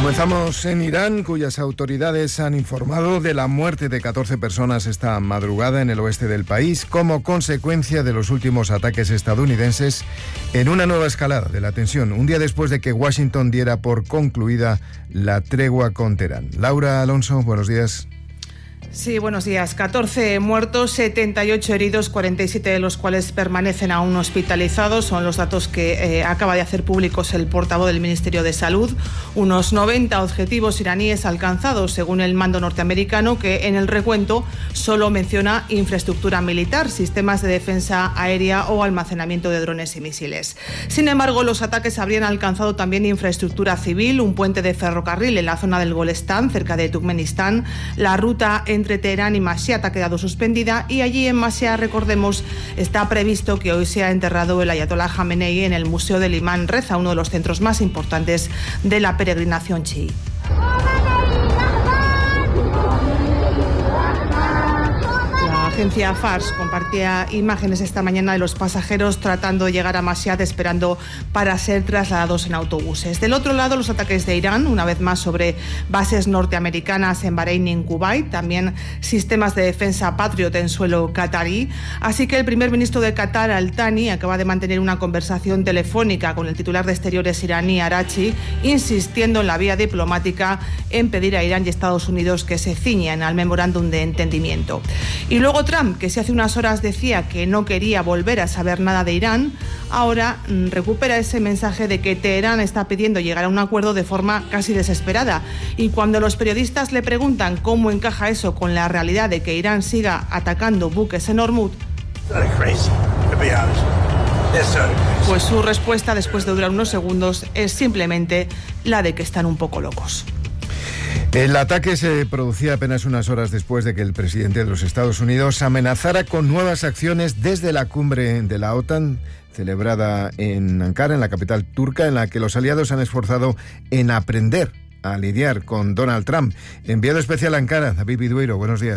Comenzamos en Irán, cuyas autoridades han informado de la muerte de 14 personas esta madrugada en el oeste del país como consecuencia de los últimos ataques estadounidenses en una nueva escalada de la tensión, un día después de que Washington diera por concluida la tregua con Teherán. Laura Alonso, buenos días. Sí, buenos días. 14 muertos, 78 heridos, 47 de los cuales permanecen aún hospitalizados. Son los datos que acaba de hacer públicos el portavoz del Ministerio de Salud. Unos 90 objetivos iraníes alcanzados, según el mando norteamericano, que en el recuento solo menciona infraestructura militar, sistemas de defensa aérea o almacenamiento de drones y misiles. Sin embargo, los ataques habrían alcanzado también infraestructura civil, un puente de ferrocarril en la zona del Golestán, cerca de Turkmenistán, la ruta entre Teherán y Mashhad ha quedado suspendida y allí en Mashhad, recordemos, está previsto que hoy sea enterrado el ayatolá Jamenei en el Museo del Imán Reza, uno de los centros más importantes de la peregrinación chií. La agencia Fars compartía imágenes esta mañana de los pasajeros tratando de llegar a Mashhad, esperando para ser trasladados en autobuses. Del otro lado, los ataques de Irán, una vez más sobre bases norteamericanas en Bahrein y en Kuwait, también sistemas de defensa Patriot en suelo qatarí. Así que el primer ministro de Qatar, Al Thani, acaba de mantener una conversación telefónica con el titular de Exteriores iraní, Araghchi, insistiendo en la vía diplomática en pedir a Irán y Estados Unidos que se ciñan al memorándum de entendimiento. Y luego Trump, que si hace unas horas decía que no quería volver a saber nada de Irán, ahora recupera ese mensaje de que Teherán está pidiendo llegar a un acuerdo de forma casi desesperada. Y cuando los periodistas le preguntan cómo encaja eso con la realidad de que Irán siga atacando buques en Hormuz, pues su respuesta, después de durar unos segundos, es simplemente la de que están un poco locos. El ataque se producía apenas unas horas después de que el presidente de los Estados Unidos amenazara con nuevas acciones desde la cumbre de la OTAN, celebrada en Ankara, en la capital turca, en la que los aliados han esforzado en aprender a lidiar con Donald Trump. Enviado especial a Ankara, David Vidueiro, buenos días.